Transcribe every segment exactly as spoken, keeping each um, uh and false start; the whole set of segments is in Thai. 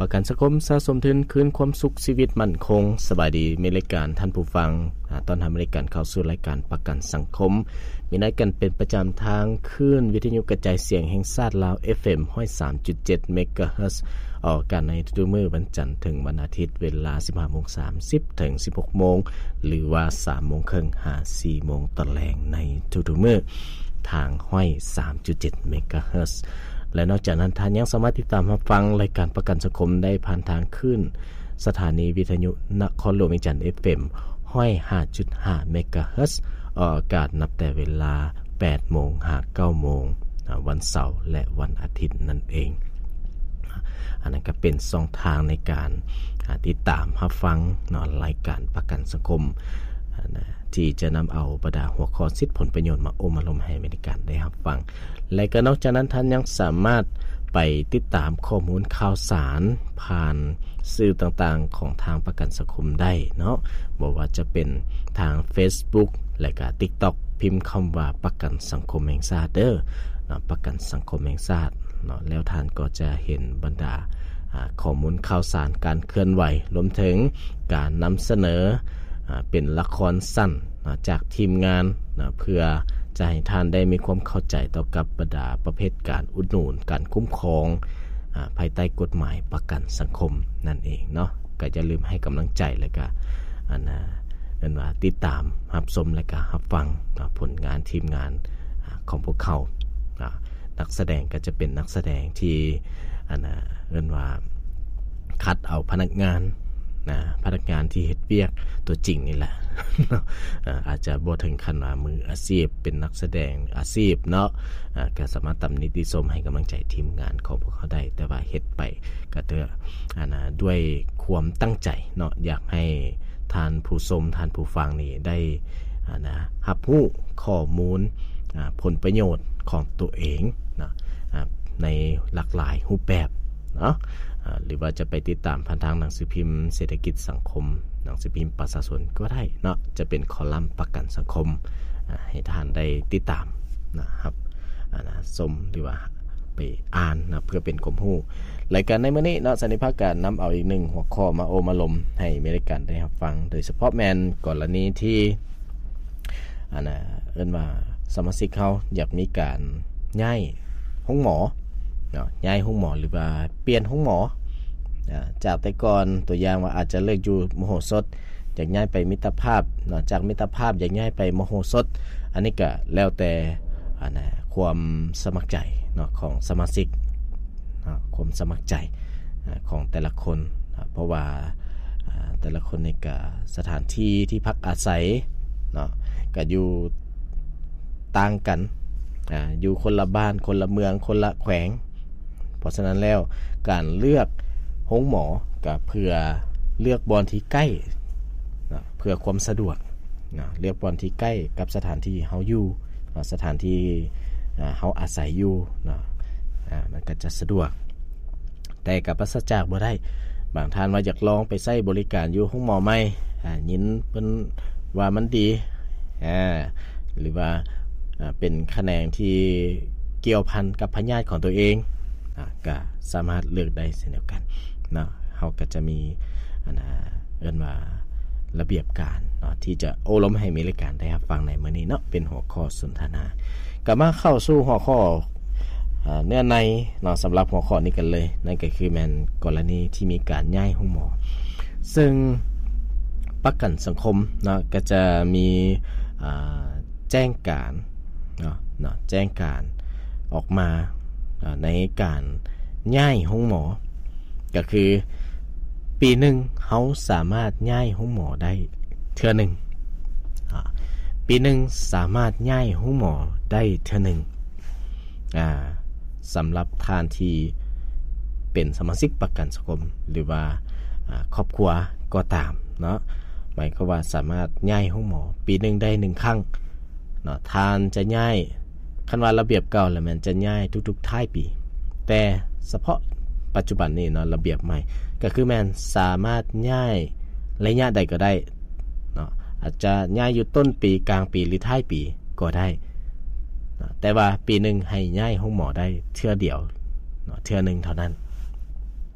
ประกันสังคมสะสมทุนคืนความสุขชีวิตมั่นคงสบายดีมีรายการท่านผู้ฟังตอนทำรายการเข้าสู่รายการประกันสังคมมีนัดกันเป็นประจำทางคลื่นวิทยุกระจายเสียงแห่งชาติลาว เอฟ เอ็ม หนึ่งศูนย์สามจุดเจ็ด เมกะเฮิรตซ์ ออกอากาศในทุกมื้อวันจันทร์ถึงวันอาทิตย์เวลา สิบห้าโมงสามสิบ ถึง สิบหกโมงหรือว่า สามโมงครึ่ง หา สี่โมงตอนแลงในทุกๆมื้อทาง หนึ่งศูนย์สามจุดเจ็ด เมกะเฮิรตซ์ และนอกจากนั้นท่านยังสามารถติดตามรับฟังรายการประกันสังคมได้ผ่านทางคลื่นสถานีวิทยุนครหลวงเวียงจันทน์ เอฟ เอ็ม หนึ่งศูนย์ห้าจุดห้า เมกะเฮิรตซ์ ออกอากาศนับแต่เวลา แปดโมง หา เก้าโมงวันเสาร์และวันอาทิตย์นั่นเองอันนั้นก็เป็นช่องทางในการติดตามรับฟังนอนรายการประกันสังคมที่จะนำเอาบรรดาหัวข้อสิทธิผลประโยชน์มาโอมาลมให้บริการได้รับฟังและก็นอกจากนั้นท่านยังสามารถไปติดตามข้อมูลข่าวสารผ่านสื่อต่างๆของทางประกันสังคมได้เนาะบ่ว่าจะเป็นทาง Facebook และก็ TikTok พิมพ์คำว่าประกันสังคมแห่งชาติเด้อเนาะประกันสังคมแห่งชาติเนาะแล้วท่านก็จะเห็นบรรดาข้อมูลข่าวสารการเคลื่อนไหวรวมถึงการนำเสนอเป็นละครสั้นจากทีมงานเพื่อจะให้ท่านได้มีความเข้าใจต่อกับบรรดาประเภทการอุดหนุนการคุ้มครองภายใต้กฎหมายประกันสังคมนั่นเองเนาะก็อย่าลืมให้กำลังใจและก็อันน่ะเอิ้นว่าติดตามรับชมและก็รับฟังผลงานทีมงานของพวกเขานักแสดงก็จะเป็นนักแสดงที่อันน่ะเอิ้นว่าคัดเอาพนักงานนะพนักงานที่เฮ็ดเวียกตัวจริงนี่แหละ อาจจะบ่ถึงขั้นว่ามืออาชีพเป็นนักแสดงอาชีพเนาะก็สามารถตำหนิติชมให้กำลังใจทีมงานของพวกเขาได้แต่ว่าเฮ็ดไปก็เด้ออันน่ะด้วยความตั้งใจเนาะอยากให้ท่านผู้ชมท่านผู้ฟังนี่ได้อันน่ะรับรู้ข้อมูลผลประโยชน์ของตัวเองเนาะในหลากหลายรูปแบบเนาะหรือว่าจะไปติดตามผ่านทางหนังสือพิมพ์เศรษฐกิจสังคมหนังสือพิมพ์ประชาชนก็ได้เนาะจะเป็นคอลัมน์ประกันสังคมให้ท่านได้ติดตามนะครับนะชมหรือว่าไปอ่านนะเพื่อเป็นความรู้รายการในมื้อนี้เนาะสันนิภาคการนำเอาอีกหนึ่งหัวข้อมาโอมาลมให้อเมริกันได้รับฟังโดยเฉพาะแมนกรณีที่อันน่ะเอิ้นว่าสมาชิกเขาอยากมีการย้ายห้องหมอเนาะย้ายห้องหมอหรือว่าเปลี่ยนห้องหมอจากแต่ก่อนตัวอย่างว่าอาจจะเลิกอยู่มโหสถอยากย้ายไปมิตรภาพเนาะจากมิตรภาพอยากย้ายไปมโหสถอันนี้ก็แล้วแต่อันน่ะความสมัครใจเนาะของสมาชิกเนาะความสมัครใจของแต่ละคนเพราะว่าแต่ละคนนี่ก็สถานที่ที่พักอาศัยเนาะก็อยู่ต่างกันอ่าอยู่คนละบ้านคนละเมืองคนละแขวงเพราะฉะนั้นแล้วการเลือกห้องหมอก็เพื่อเลือกบอนที่ใกล้นะเพื่อความสะดวกนะเลือกบอนที่ใกล้กับสถานที่เฮาอยู่นะสถานที่เฮาอาศัยอยู่นะอ่ามันก็จะสะดวกแต่กับปราศจากบ่ได้บางท่านว่าอยากลองไปใช้บริการอยู่ห้องหมอใหม่อ่ายินเพิ่นว่ามันดีอ่าหรือว่าเป็นแขนงที่เกี่ยวพันกับพยาธิของตัวเองก็สามารถเลือกได้เช่นเดียวกันเนาะเฮาก็จะมีอันน่ะเอิ้นว่าระเบียบการเนาะที่จะโอ้ล้มให้มีรายการได้รับฟังในมื้อนี้เนาะเป็นหัวข้อสนทนาก็มาเข้าสู่หัวข้อเนื้อในเนาะสำหรับหัวข้อนี้กันเลยนั่นก็คือแม่นกรณีที่มีการย้ายห้องหมอซึ่งประกันสังคมเนาะก็จะมีแจ้งการเนาะเนาะแจ้งการออกมาในการย้ายห้องหมอก็คือปีหนึ่งเขาสามารถย้ายห้องหมอได้เทื่อหนึ่งปีหนึ่งสามารถย้ายห้องหมอได้เทื่อหนึ่งอ่าสำหรับท่านที่เป็นสมาชิกประกันสังคมหรือว่าครอบครัวก็ตามเนาะหมายความว่าสามารถย้ายห้องหมอปีหนึ่งได้หนึ่งครั้งเนาะทานจะย้ายคันว่าระเบียบเก่าแล้วมันจะย้ายทุกๆท้ายปีแต่เฉพาะปัจจุบันนี้เนาะระเบียบใหม่ก็คือแม่นสามารถย้ายระยะใดก็ได้เนาะอาจจะย้ายอยู่ต้นปีกลางปีหรือท้ายปีก็ได้แต่ว่าปีหนึ่งให้ย้ายห้องหมอได้เทื่อเดียวเนาะเทื่อหนึ่งเท่านั้น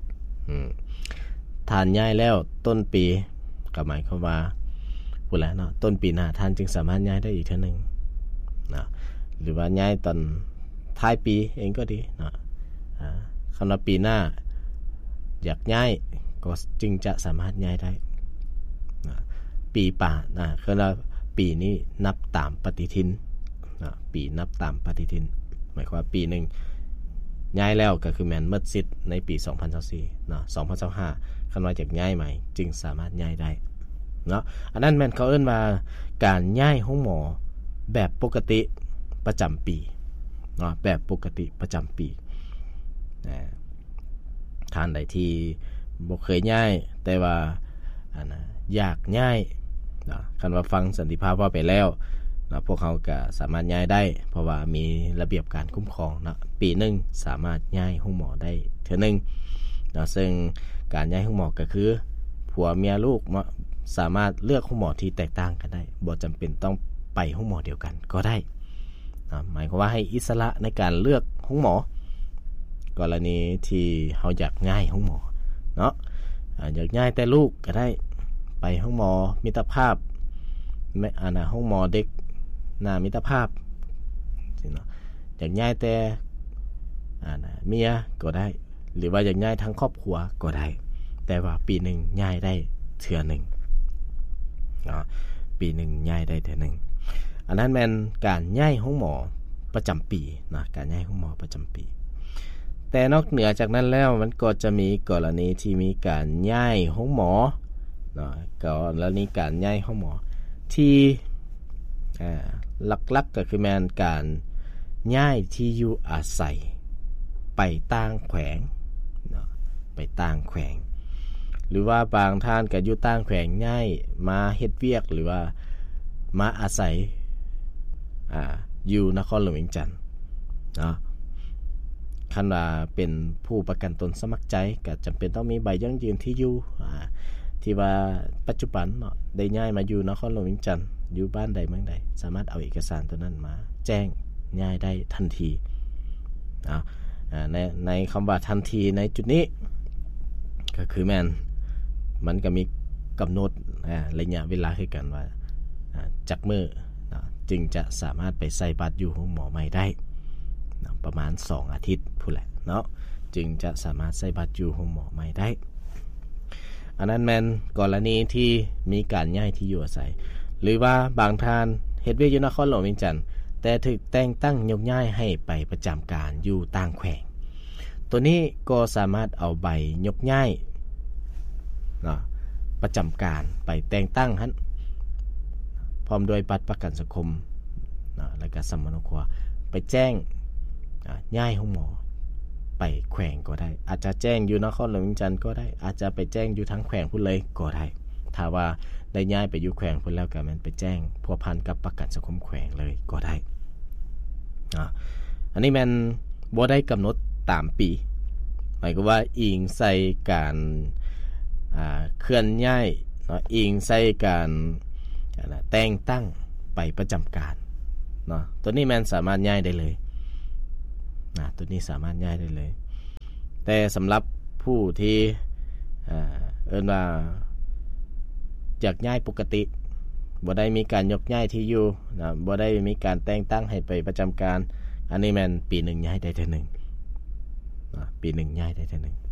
อืมท่านย้ายแล้วต้นปีก็หมายความว่าพูดแล้วเนาะต้นปีหน้าท่านจึงสามารถย้ายได้อีกเทื่อนึงนะหรือว่าย้ายตอนท้ายปีเองก็ดีเนาะอ่าคำว่าปีหน้าอยากย้ายก็จึงจะสามารถย้ายได้นะปีป่านะคือว่าปีนี้นับตามปฏิทินนะปีนับตามปฏิทินหมายความว่าปีนึงย้ายแล้วก็คือแม่นหมดสิทธิ์ในปีสองพันยี่สิบสี่เนาะสองพันยี่สิบห้าคันว่าจากย้ายใหม่จึงสามารถย้ายได้เนาะอันนั้นแม่นเขาเอิ้นว่าการย้ายของหมอแบบปกติประจำปีเนาะแบบปกติประจำปีนะท่านใดที่บ่เคยย้ายแต่ว่าอันน่ะอยากย้ายเนาะคันว่าฟังสันติภาพว่าไปแล้วนะพวกเขาก็สามารถย้ายได้เพราะว่ามีระเบียบการคุ้มครองนะปีหนึ่งสามารถย้ายห้องหมอได้เทื่อนึงนะซึ่งการย้ายห้องหมอก็คือผัวเมียลูกสามารถเลือกห้องหมอที่แตกต่างกันได้บ่จำเป็นต้องไปห้องหมอเดียวกันก็ได้นะหมายความว่าให้อิสระในการเลือกห้องหมอกรณีที่เฮาอยากย้ายห้องหมอเนาะอยากย้ายแต่ลูกก็ได้ไปห้องหมอมิตรภาพไม่อ่านะห้องหมอเด็กหน้ามิตรภาพสิเนาะอยากย้ายแต่อ่านะเมียก็ได้หรือว่าอยากย้ายทั้งครอบครัวก็ได้แต่ว่าปีหนึ่งย้ายได้เทื่อนึงเนาะปีหนึ่งย้ายได้เทื่อนึงอันนั้นแม่นการย้ายห้องหมอประจำปีนะการย้ายห้องหมอประจำปีแต่นอกเหนือจากนั้นแล้วมันก็จะมีกรณีที่มีการย้ายห้องหมอเนาะกรณีการย้ายห้องหมอที่อ่าหลักๆก็คือแม่นการย้ายที่อยู่อาศัยไปต่างแขวงเนาะไปต่างแขวงหรือว่าบางท่านก็อยู่ต่างแขวงย้ายมาเฮ็ดเวียกหรือว่ามาอาศัยอ่าอยู่นครหลวงเวียงจันทน์เนาะคันว่าเป็นผู้ประกันตนสมัครใจก็จำเป็นต้องมีใบยั่งยืนที่อยู่อ่าที่ว่าปัจจุบันเนาะได้ย้ายมาอยู่นครหลวงเวียงจันทน์อยู่บ้านใดเมืองใดสามารถเอาเอกสารตัวนั้นมาแจ้งย้ายได้ทันทีอ่าในในคำว่าทันทีในจุดนี้ก็คือแม่นมันก็มีกำหนดอ่าระยะเวลาคือกันว่าอ่าจักมื้อจึงจะสามารถไปใส่บัตรอยู่ของหมอใหม่ได้ประมาณสองอาทิตย์พูดแหละเนาะจึงจะสามารถใส่บัตรอยู่ของหมอใหม่ได้อันนั้นแม่นกรณีที่มีการย้ายที่อยู่อาศัยหรือว่าบางท่านเฮ็ดเวียกอยู่นครหลวงเวียงจันทน์แต่ถูกแต่งตั้งยกย้ายให้ไปประจำการอยู่ต่างแขวงตัวนี้ก็สามารถเอาใบยกย้ายเนาะประจำการไปแต่งตั้งหั่นพร้อมด้วยบัตรประกันสังคมนะแล้วก็สมณครัวไปแจ้งย้ายห้องหมอไปแขวงก็ได้อาจจะแจ้งอยู่นครหลวงเวียงจันทน์ก็ได้อาจจะไปแจ้งอยู่ทั้งแขวงพุ่นเลยก็ได้ถ้าว่าได้ย้ายไปอยู่แขวงพุ่นแล้วก็มันไปแจ้งพัวพันกับประกันสังคมแขวงเลยก็ได้อ่าอันนี้มันบ่ได้กำหนดตามปีหมายความว่าอิงใส่การอ่าเคลื่อนย้ายเนาะอิงใส่การแต่งตั้งไปประจำการเนาะตัวนี้มันสามารถย้ายได้เลยนะตัวนี้สามารถย้ายได้เลยแต่สำหรับผู้ที่เอ่อเอิ้นว่าอยากย้ายปกติบ่ได้มีการยกย้ายที่อยู่นะบ่ได้มีการแต่งตั้งให้ไปประจำการอันนี้มันปีหนึ่งย้ายได้เทื่อนึงนะปีหนึ่งย้ายได้เทื่อนึง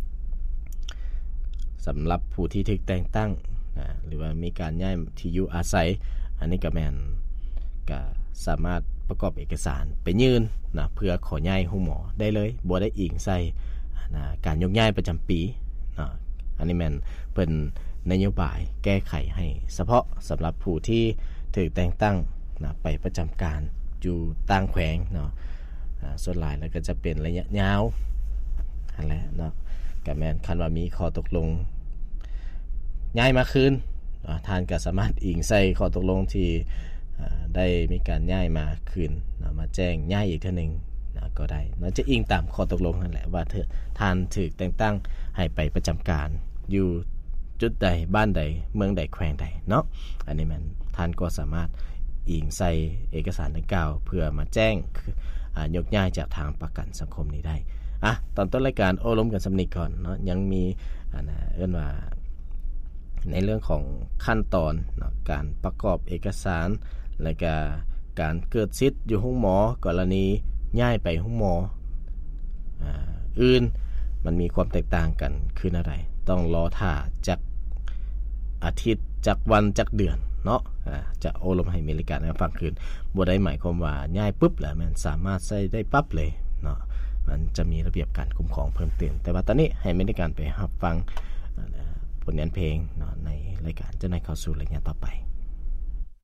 สำหรับผู้ที่ถูกแต่งตั้งนะหรือว่ามีการย้ายที่อยู่อาศัยอันนี้ก็แม่นก็สามารถประกอบเอกสารไปยื่นนะเพื่อขอย้ายห้องหมอได้เลยบ่ได้อิงใส่นะการยกย้ายประจำปีนะอันนี้แม่นเพิ่นนโยบายแก้ไขให้เฉพาะสำหรับผู้ที่ถูกแต่งตั้งนะไปประจำการอยู่ต่างแขวงเนาะส่วนหลายแล้วก็จะเป็นระยะยาวนั่นแหละเนาะก็แม่นคันว่ามีข้อตกลงย้ายมาคืนท่านก็สามารถอิงใส่ข้อตกลงที่ได้มีการย้ายมาคืนนะมาแจ้งย้ายอีกเทื่อนึงนะก็ได้นะจะอิงตามข้อตกลงนั่นแหละว่าท่านถูกแต่งตั้งให้ไปประจำการอยู่จุดใดบ้านใดเมืองใดแขวงใดเนาะอันนี้มันท่านก็สามารถอิงใส่เอกสารดังกล่าวเพื่อมาแจ้งยกย้ายจากทางประกันสังคมนี้ได้อ่ะตอนต้นรายการโอ้ล้มกันสำนิกก่อนเนาะยังมีอ่านะเอิ้นว่าในเรื่องของขั้นตอนเนาะการประกอบเอกสารและก็การเกิดสิทธิ์อยู่ห้องหมอกรณีย้ายไปห้องหมออ่าอื่นมันมีความแตกต่างกันคืออะไรต้องรอท่าจากอาทิตย์จากวันจากเดือนเนาะอ่าจะโอลมให้มีรายการให้ฟังคืนบ่ได้หมายความว่าย้ายปุ๊บแล้วมันสามารถใช้ได้ปั๊บเลยเนาะมันจะมีระเบียบการคุ้มครองเพิ่มเติมแต่ว่าตอนนี้ให้มีรายการไปรับฟังผลงานเพลงเนาะในรายการจะได้เข้าสู่รายการต่อไป